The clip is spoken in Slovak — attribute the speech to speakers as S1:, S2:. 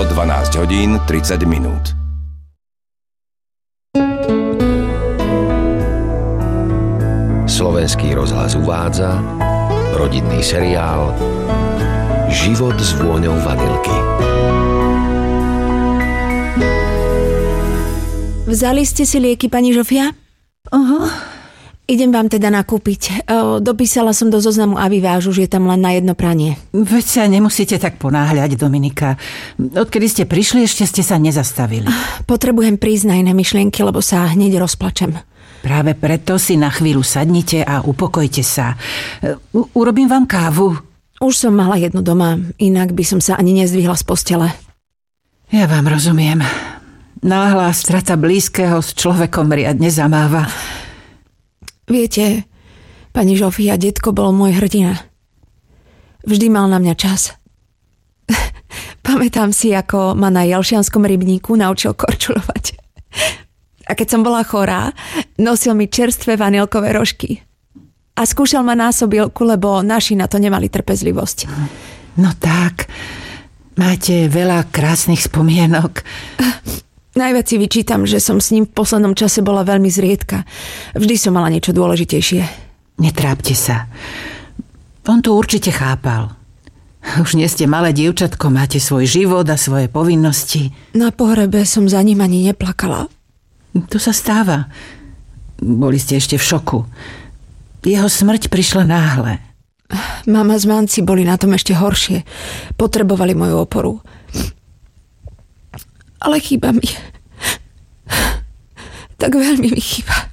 S1: Bolo 12 hodín 30 minút.
S2: Slovenský rozhlas uvádza rodinný seriál Život s vôňou vanilky.
S3: Vzali ste si lieky, pani Žofia? Idem vám teda nakúpiť. Dopísala som do zoznamu Avivážu, že je tam len na jedno pranie.
S4: Veď sa nemusíte tak ponáhľať, Dominika. Odkedy ste prišli, ešte ste sa nezastavili.
S3: Potrebujem prísť na iné myšlienky, lebo sa hneď rozplačem.
S4: Práve preto si na chvíľu sadnite a upokojte sa. Urobím vám kávu.
S3: Už som mala jednu doma, inak by som sa ani nezdvihla z postele.
S4: Ja vám rozumiem. Náhla strata blízkeho s človekom riadne zamáva.
S3: Viete, pani Žofia, detko bol môj hrdina. Vždy mal na mňa čas. Pamätám si, ako ma na Jelšianskom rybníku naučil korčulovať. A keď som bola chorá, nosil mi čerstvé vanilkové rožky. A skúšal ma násobilku, lebo naši na to nemali trpezlivosť.
S4: No tak, máte veľa krásnych spomienok.
S3: Najviac si vyčítam, že som s ním v poslednom čase bola veľmi zriedka. Vždy som mala niečo dôležitejšie.
S4: Netrápte sa. On to určite chápal. Už nie ste malé dievčatko, máte svoj život a svoje povinnosti.
S3: Na pohrebe som za ním ani neplakala.
S4: To sa stáva. Boli ste ešte v šoku. Jeho smrť prišla náhle.
S3: Mama s Manci boli na tom ešte horšie. Potrebovali moju oporu. Ale chýba mi. Tak veľmi mi chýba.